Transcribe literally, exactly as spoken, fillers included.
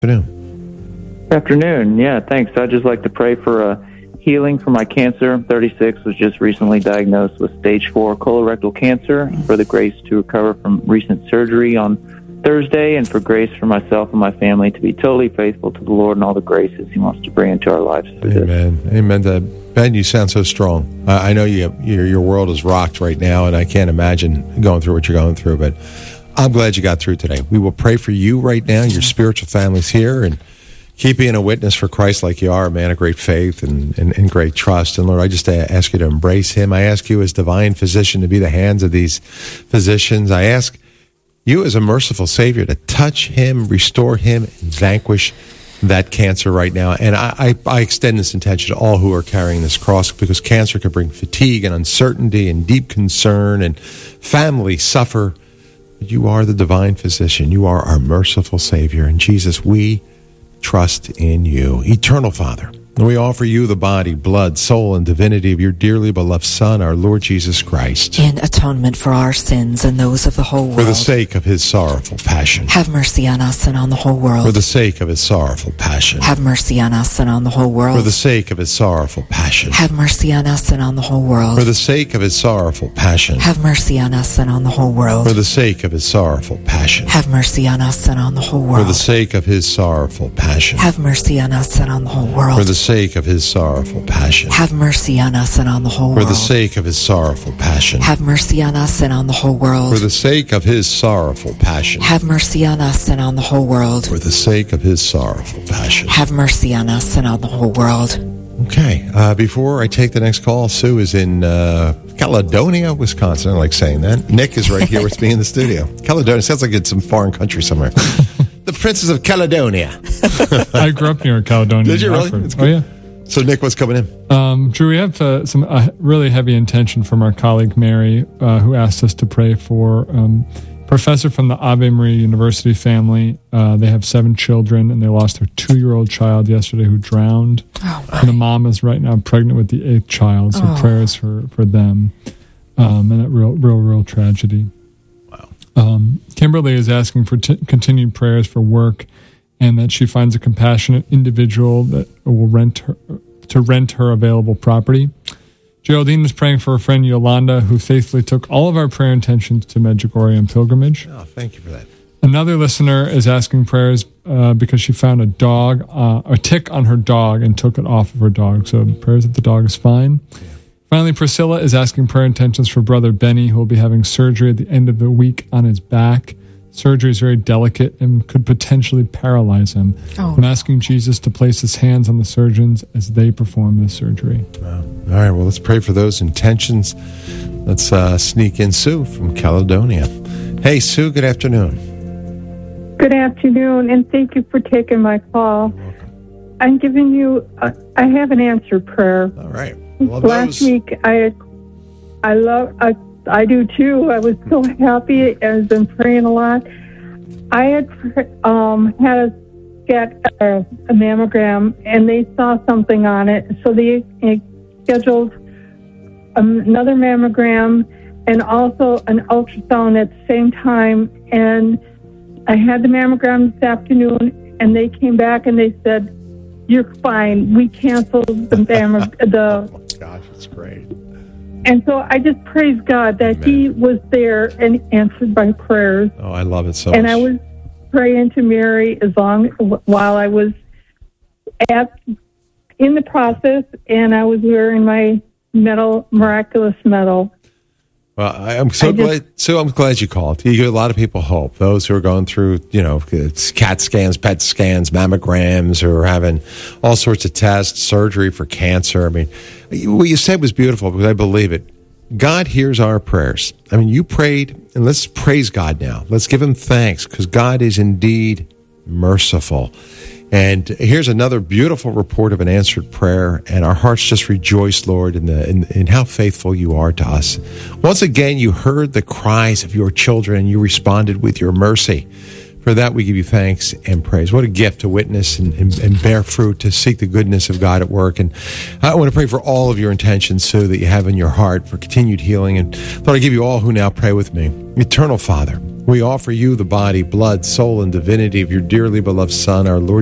Afternoon. Afternoon. Yeah, thanks. I'd just like to pray for a healing for my cancer. I'm thirty-six, was just recently diagnosed with stage four colorectal cancer, for the grace to recover from recent surgery on Thursday, and for grace for myself and my family to be totally faithful to the Lord and all the graces He wants to bring into our lives. Amen. This. Amen. Uh, Ben, you sound so strong. Uh, I know you, your, your world is rocked right now, and I can't imagine going through what you're going through, but I'm glad you got through today. We will pray for you right now. Your spiritual family's here, and keep being a witness for Christ like you are, a man of great faith and, and, and great trust. And Lord, I just ask you to embrace him. I ask you as divine physician to be the hands of these physicians. I ask you as a merciful Savior to touch him, restore him, and vanquish that cancer right now. And I, I, I extend this intention to all who are carrying this cross, because cancer can bring fatigue and uncertainty and deep concern, and families suffer. You are the divine physician. You are our merciful Savior. And Jesus, we trust in you. Eternal Father, we offer you the body, blood, soul, and divinity of your dearly beloved Son, our Lord Jesus Christ, in atonement for our sins and those of the whole world. For the sake of his sorrowful passion. Have mercy on us and on the whole world. For the sake of his sorrowful passion. Have mercy on us and on the whole world. For the sake of his sorrowful passion. Have mercy on us and on the whole world. For the sake of his sorrowful passion. Have mercy on us and on the whole world. For the sake of his sorrowful passion. Have mercy on us and on the whole world. For the sake of his sorrowful passion. Have mercy on us and on the whole world. For the sake of his sorrowful passion. Have mercy on us and on the whole world. For the sake of his sorrowful passion. Have mercy on us and on the whole world. For the sake of his sorrowful passion. Have mercy on us and on the whole world. For the sake of his sorrowful passion. Have mercy on us and on the whole world. Okay. Uh, before I take the next call, Sue is in uh, Caledonia, Wisconsin. I like saying that. Nick is right here with me in the studio. Caledonia sounds like it's some foreign country somewhere. The Princess of Caledonia. I grew up near Caledonia. Did you really? Oh, yeah. So, Nick, what's coming in? Um, Drew, we have uh, some uh, really heavy intention from our colleague Mary, uh, who asked us to pray for um, professor from the Ave Maria University family. Uh, they have seven children, and they lost their two-year-old child yesterday who drowned. Oh, and the mom is right now pregnant with the eighth child, so oh. prayers for, for them. Um, and that real, real, real tragedy. Wow. Um, Kimberly is asking for t- continued prayers for work, and that she finds a compassionate individual that will rent her, to rent her available property. Geraldine is praying for her friend Yolanda, who faithfully took all of our prayer intentions to Medjugorje on pilgrimage. Oh, thank you for that. Another listener is asking prayers uh, because she found a dog, uh, a tick on her dog, and took it off of her dog. So prayers that the dog is fine. Yeah. Finally, Priscilla is asking prayer intentions for brother Benny, who will be having surgery at the end of the week on his back. Surgery is very delicate and could potentially paralyze him. Oh. I'm asking Jesus to place his hands on the surgeons as they perform the surgery. Wow. All right, well, let's pray for those intentions. Let's uh, sneak in Sue from Caledonia. Hey, Sue, good afternoon. Good afternoon, and thank you for taking my call. I'm giving you, uh, I have an answered prayer. All right. Well, Last those... week, I, I love, I I do too. I was so happy. I've been praying a lot. I had um, had us get a, a mammogram, and they saw something on it, so they scheduled another mammogram and also an ultrasound at the same time. And I had the mammogram this afternoon, and they came back and they said, "You're fine. We canceled the mammogram." The oh my gosh, it's great. And so I just praise God that Amen. He was there and answered my prayers. Oh, I love it so and much. And I was praying to Mary as long while I was at in the process, and I was wearing my medal, miraculous medal. Well, I, I'm so I glad. Just, so I'm glad you called. You give a lot of people hope. Those who are going through, you know, CAT scans, P E T scans, mammograms, who are having all sorts of tests, surgery for cancer. I mean, what you said was beautiful because I believe it. God hears our prayers. I mean, you prayed, and let's praise God now. Let's give him thanks because God is indeed merciful. And here's another beautiful report of an answered prayer, and our hearts just rejoice, Lord, in, the, in, in how faithful you are to us. Once again, you heard the cries of your children, and you responded with your mercy. For that, we give you thanks and praise. What a gift to witness and, and, and bear fruit, to seek the goodness of God at work. And I want to pray for all of your intentions, Sue, that you have in your heart for continued healing. And Lord, I give you all who now pray with me. Eternal Father, We offer you the body, blood, soul, and divinity of your dearly beloved Son, our Lord